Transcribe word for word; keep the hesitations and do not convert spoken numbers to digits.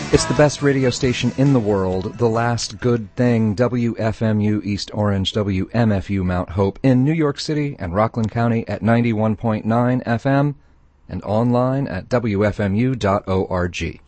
It's the best radio station in the world, The Last Good Thing, W F M U East Orange, W M F U Mount Hope, in New York City and Rockland County at ninety-one point nine F M, and online at W F M U dot org.